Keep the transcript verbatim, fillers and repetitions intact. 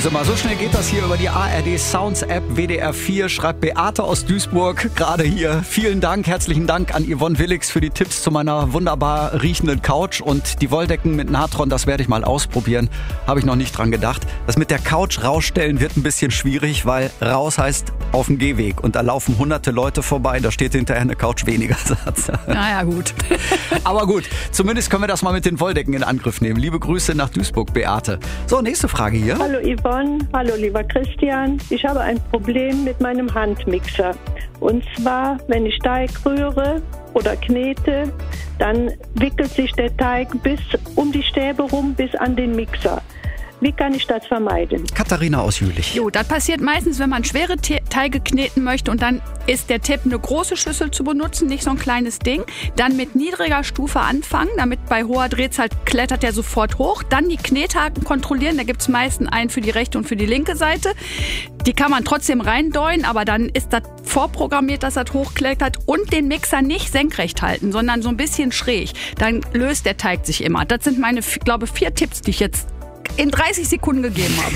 Sie mal, so schnell geht das hier über die A R D Sounds App W D R vier, schreibt Beate aus Duisburg gerade hier. Vielen Dank, herzlichen Dank an Yvonne Willix für die Tipps zu meiner wunderbar riechenden Couch und die Wolldecken mit Natron, das werde ich mal ausprobieren. Habe ich noch nicht dran gedacht. Das mit der Couch rausstellen wird ein bisschen schwierig, weil raus heißt auf dem Gehweg und da laufen hunderte Leute vorbei, da steht hinterher eine Couch weniger Satz. Naja, gut. Aber gut, zumindest können wir das mal mit den Wolldecken in Angriff nehmen. Liebe Grüße nach Duisburg, Beate. So, nächste Frage hier. Hallo Yvonne, hallo lieber Christian. Ich habe ein Problem mit meinem Handmixer. Und zwar, wenn ich Teig rühre oder knete, dann wickelt sich der Teig bis um die Stäbe rum bis an den Mixer. Wie kann ich das vermeiden? Katharina aus Jülich. Jo, das passiert meistens, wenn man schwere Te- Teige kneten möchte und dann ist der Tipp, eine große Schüssel zu benutzen, nicht so ein kleines Ding. Dann mit niedriger Stufe anfangen, damit bei hoher Drehzahl klettert der sofort hoch. Dann die Knethaken kontrollieren, da gibt es meistens einen für die rechte und für die linke Seite. Die kann man trotzdem reindeuen, aber dann ist das vorprogrammiert, dass das hochklettert und den Mixer nicht senkrecht halten, sondern so ein bisschen schräg. Dann löst der Teig sich immer. Das sind meine, glaube vier Tipps, die ich jetzt in dreißig Sekunden gegeben habe.